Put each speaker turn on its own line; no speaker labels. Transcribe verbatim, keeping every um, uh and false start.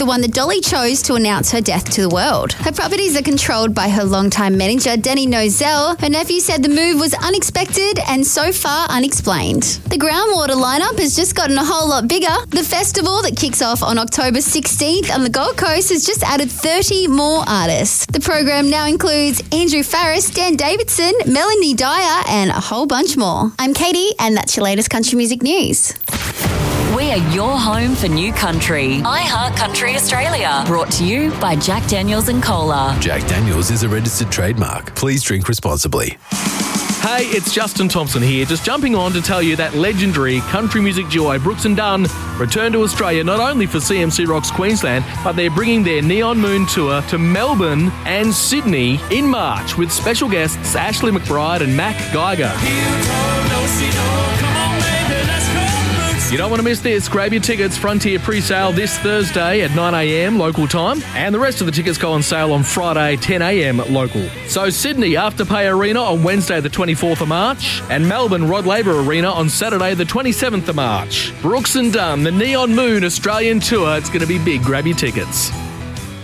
the one that Dolly chose to announce her death to the world. Her properties are controlled by her longtime manager, Denny Nozell. Her nephew said the move was unexpected and so far unexplained. The groundwater lineup has just gotten a whole lot bigger. The festival that kicks off on October sixteenth on the Gold Coast has just added thirty more artists. The program now includes Andrew Farriss, Dan Davidson, Melanie Dyer, and a whole bunch more. I'm Katie, and that's your latest country music news.
We are your home for new country. iHeart Country Australia. Brought to you by Jack Daniels and Cola.
Jack Daniels is a registered trademark. Please drink responsibly.
Hey, it's Justin Thompson here, just jumping on to tell you that legendary country music duo Brooks and Dunn return to Australia not only for C M C Rocks Queensland, but they're bringing their Neon Moon tour to Melbourne and Sydney in March with special guests Ashley McBride and Mac Geiger. You don't want to miss this. Grab your tickets. Frontier pre-sale this Thursday at nine a.m. local time. And the rest of the tickets go on sale on Friday, ten a.m. local. So Sydney, Afterpay Arena on Wednesday the twenty-fourth of March. And Melbourne, Rod Laver Arena on Saturday the twenty-seventh of March. Brooks and Dunn, the Neon Moon Australian Tour. It's going to be big. Grab your tickets.